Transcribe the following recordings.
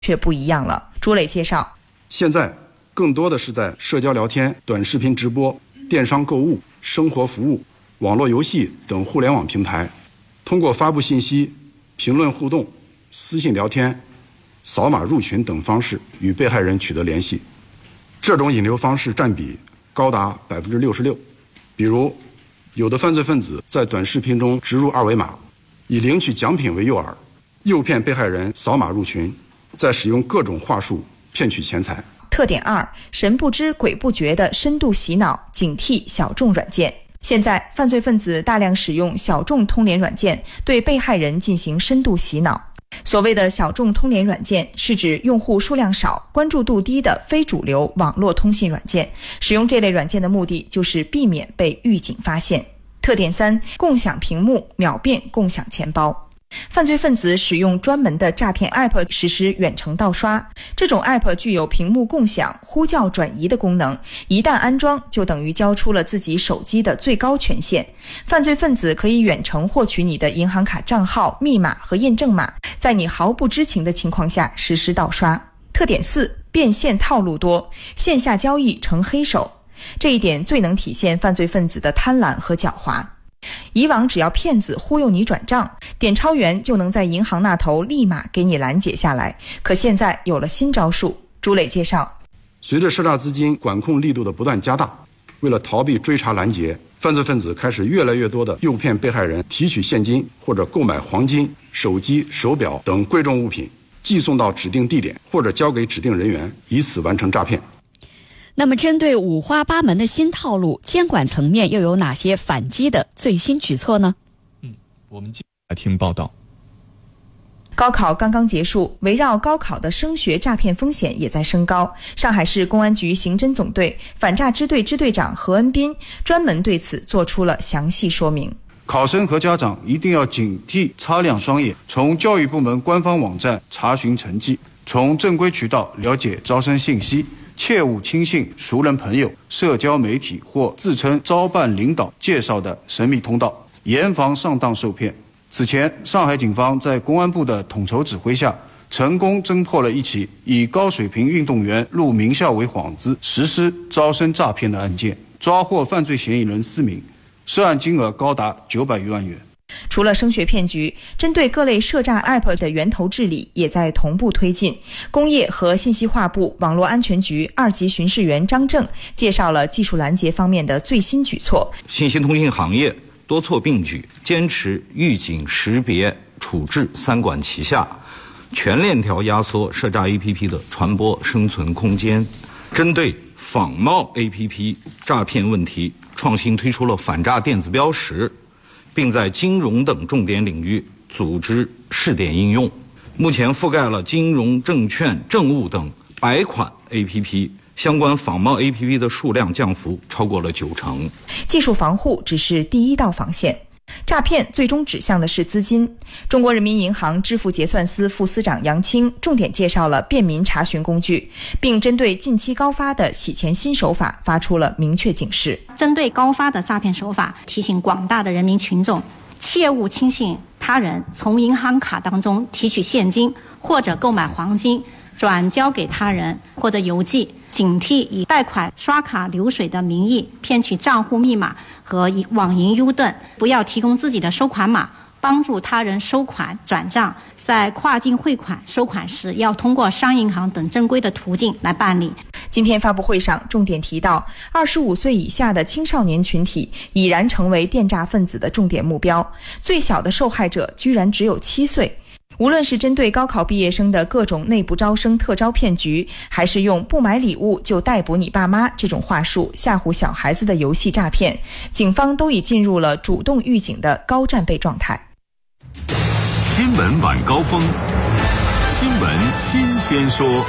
却不一样了。朱磊介绍， 现在更多的是在社交聊天、短视频直播、电商购物、生活服务、网络游戏等互联网平台，通过发布信息、评论互动、私信聊天、扫码入群等方式与被害人取得联系。这种引流方式占比高达66%。比如，有的犯罪分子在短视频中植入二维码，以领取奖品为诱饵，诱骗被害人扫码入群，再使用各种话术骗取钱财。 特点2：神不知鬼不觉的深度洗脑，警惕小众软件。现在，犯罪分子大量使用小众通联软件，对被害人进行深度洗脑。所谓的小众通联软件，是指用户数量少、关注度低的非主流网络通信软件。使用这类软件的目的，就是避免被狱警发现。特点3：共享屏幕，秒变共享钱包。犯罪分子使用专门的诈骗 App 实施远程盗刷，这种 App 具有屏幕共享、呼叫转移的功能，一旦安装就等于交出了自己手机的最高权限。犯罪分子可以远程获取你的银行卡账号、密码和验证码，在你毫不知情的情况下实施盗刷。特点4：变现套路多，线下交易成黑手。这一点最能体现犯罪分子的贪婪和狡猾。以往只要骗子忽悠你转账，点钞员就能在银行那头立马给你拦截下来。可现在有了新招数。朱磊介绍， 随着涉诈资金管控力度的不断加大，为了逃避追查拦截，犯罪分子开始越来越多地诱骗被害人提取现金或者购买黄金、手机、手表等贵重物品，寄送到指定地点或者交给指定人员，以此完成诈骗。 那么针对五花八门的新套路，监管层面又有哪些反击的最新举措呢？ 我们继续来听报道。 高考刚刚结束，围绕高考的升学诈骗风险也在升高。上海市公安局刑侦总队反诈支队支队长何恩斌专门对此做出了详细说明。 考生和家长一定要警惕擦亮双眼，从教育部门官方网站查询成绩，从正规渠道了解招生信息，切勿轻信熟人朋友、社交媒体或自称招办领导介绍的神秘通道，严防上当受骗。此前，上海警方在公安部的统筹指挥下，成功侦破了一起以高水平运动员入名校为幌子实施招生诈骗的案件，抓获犯罪嫌疑人4名，涉案金额高达900余万元。 除了升学骗局，针对各类涉诈 App 的源头治理也在同步推进。工业和信息化部网络安全局2级巡视员张正介绍了技术拦截方面的最新举措。 信息通信行业多措并举，坚持预警、识别、处置3管齐下，全链条压缩涉诈 APP 的传播生存空间。针对仿冒 APP 诈骗问题，创新推出了反诈电子标识，并在金融等重点领域组织试点应用。目前覆盖了金融、证券、政务等100款 APP， 相关仿冒 APP 的数量降幅超过了90%。 技术防护只是第一道防线，诈骗最终指向的是资金。中国人民银行支付结算司副司长杨青重点介绍了便民查询工具，并针对近期高发的洗钱新手法发出了明确警示。 针对高发的诈骗手法，提醒广大的人民群众切勿轻信他人从银行卡当中提取现金或者购买黄金转交给他人或者邮寄，警惕以贷款、刷卡流水的名义骗取账户密码和网银 U 盾，不要提供自己的收款码，帮助他人收款转账。在跨境汇款、收款时，要通过商银行等正规的途径来办理。 今天发布会上重点提到，25岁以下的青少年群体已然成为电诈分子的重点目标，最小的受害者居然只有7岁。无论是针对高考毕业生的各种内部招生特招骗局，还是用不买礼物就逮捕你爸妈这种话术吓唬小孩子的游戏诈骗，警方都已进入了主动预警的高战备状态。 新闻晚高峰，新闻新鲜说。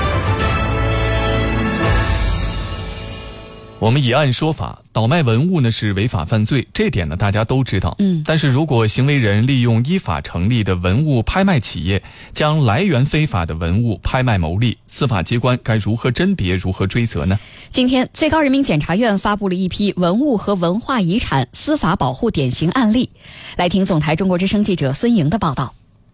我们以案说法，倒卖文物呢是违法犯罪，这点呢大家都知道。但是如果行为人利用依法成立的文物拍卖企业，将来源非法的文物拍卖牟利，司法机关该如何甄别，如何追责呢？ 今天，最高人民检察院发布了一批文物和文化遗产司法保护典型案例。来听总台中国之声记者孙莹的报道。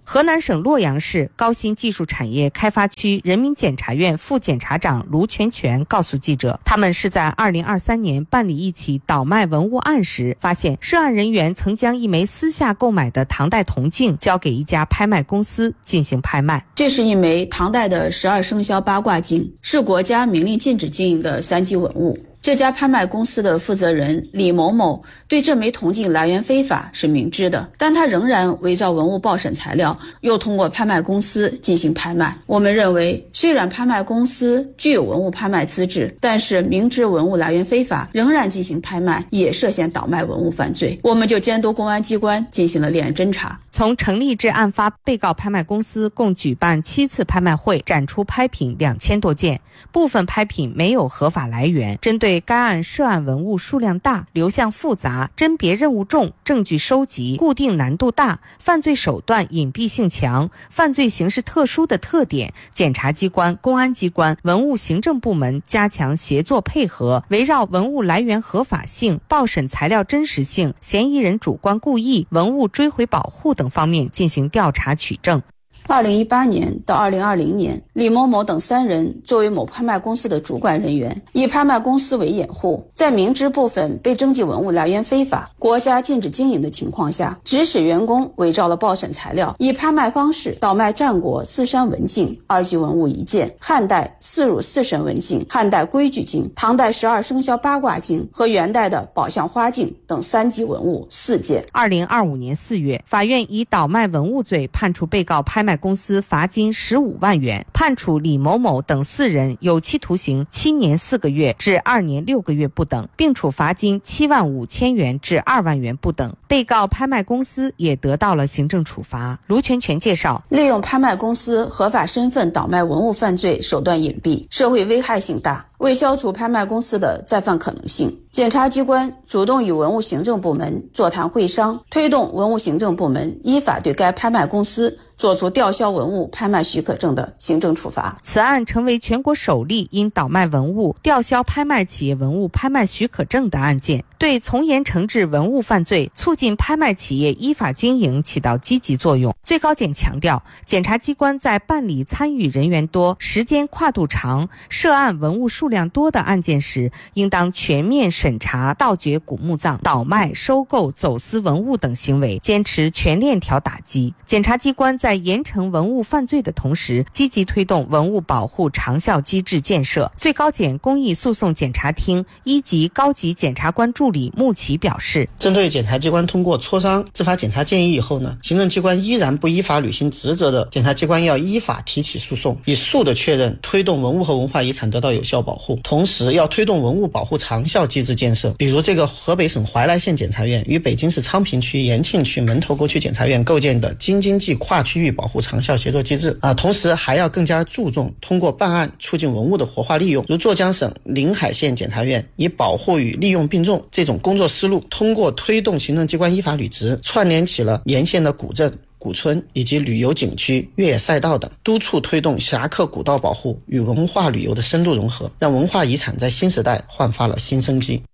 河南省洛阳市高新技术产业开发区人民检察院副检察长卢全全告诉记者，他们是在2023年办理一起倒卖文物案时，发现涉案人员曾将一枚私下购买的唐代铜镜交给一家拍卖公司进行拍卖。 这是一枚唐代的12生肖八卦镜，是国家明令禁止经营的3级文物。这家拍卖公司的负责人李某某对这枚铜镜来源非法是明知的，但他仍然伪造文物报审材料，又通过拍卖公司进行拍卖。我们认为，虽然拍卖公司具有文物拍卖资质，但是明知文物来源非法，仍然进行拍卖，也涉嫌倒卖文物犯罪。我们就监督公安机关进行了立案侦查。 从成立至案发，被告拍卖公司共举办7次拍卖会，展出拍品2000多件，部分拍品没有合法来源。针对该案涉案文物数量大、流向复杂、甄别任务重、证据收集固定难度大、犯罪手段隐蔽性强、犯罪形式特殊的特点，检察机关、公安机关、文物行政部门加强协作配合，围绕文物来源合法性、报审材料真实性、嫌疑人主观故意、文物追回保护等方面进行调查取证。 2018年到2020年，李某某等3人作为某拍卖公司的主管人员，以拍卖公司为掩护，在明知部分被征集文物来源非法、国家禁止经营的情况下，指使员工伪造了报审材料，以拍卖方式倒卖战国四山文镜2级文物1件、汉代四乳四神文镜、汉代规矩镜、唐代12生肖八卦镜和元代的宝象花镜等3级文物4件。 2025年4月，法院以倒卖文物罪判处被告拍卖公司罚金15万元，判处李某某等4人有期徒刑7年4个月至2年6个月不等，并处罚金7万5千元至2万元不等。被告拍卖公司也得到了行政处罚。卢全全介绍， 利用拍卖公司合法身份倒卖文物犯罪手段隐蔽，社会危害性大。为消除拍卖公司的再犯可能性，检察机关主动与文物行政部门座谈会商，推动文物行政部门依法对该拍卖公司作出吊销文物拍卖许可证的行政处罚。 此案成为全国首例因倒卖文物吊销拍卖企业文物拍卖许可证的案件，对从严惩治文物犯罪、促进拍卖企业依法经营起到积极作用。最高检强调，检察机关在办理参与人员多、时间跨度长、涉案文物数量多的案件时，应当全面审查盗掘古墓葬、倒卖、收购、走私文物等行为，坚持全链条打击。检察机关在严惩文物犯罪的同时，积极推动文物保护长效机制建设。最高检公益诉讼检察厅1级高级检察官助理穆奇表示， 针对检察机关通过磋商执法检查建议以后呢，行政机关依然不依法履行职责的，检察机关要依法提起诉讼，以诉的确认推动文物和文化遗产得到有效保护，同时要推动文物保护长效机制建设。比如这个河北省怀来县检察院与北京市昌平区、延庆区、门头沟区检察院构建的京津冀跨区域保护长效协作机制同时还要更加注重通过办案促进文物的活化利用。如浙江省临海县检察院以保护与利用并重这种工作思路，通过推动行政机关依法履职，串联起了沿线的古镇、古村以及旅游景区、越野赛道等，督促推动侠客古道保护与文化旅游的深度融合，让文化遗产在新时代焕发了新生机。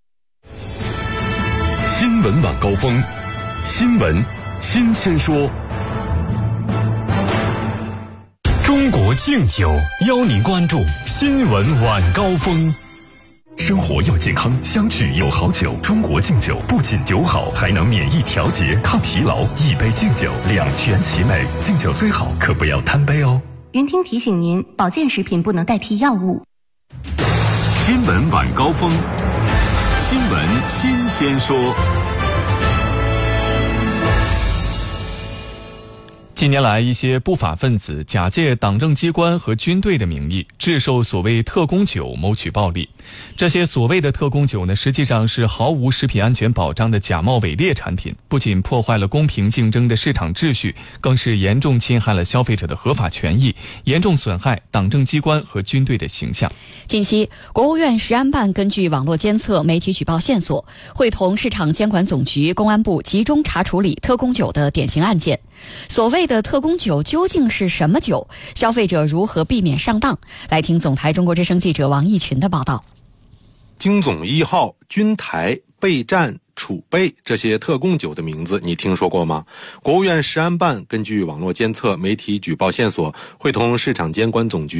新闻晚高峰，新闻新鲜说。中国敬酒邀您关注新闻晚高峰。生活要健康，相聚有好酒。中国敬酒不仅酒好，还能免疫调节、抗疲劳。一杯敬酒，两全其美。敬酒最好，可不要贪杯哦。 云听提醒您，保健食品不能代替药物。 新闻晚高峰，新闻新鲜说。 近年来，一些不法分子假借党政机关和军队的名义，制售所谓特供酒谋取暴利。这些所谓的特供酒呢，实际上是毫无食品安全保障的假冒伪劣产品，不仅破坏了公平竞争的市场秩序，更是严重侵害了消费者的合法权益，严重损害党政机关和军队的形象。 近期，国务院食安办根据网络监测、媒体举报线索，会同市场监管总局、公安部集中查处理特供酒的典型案件。所谓的特供酒究竟是什么酒？消费者如何避免上当？来听总台中国之声记者王义群的报道。 京总1号、军台、备战、 储备这些特供酒的名字你听说过吗？国务院食安办根据网络监测、媒体举报线索，会同市场监管总局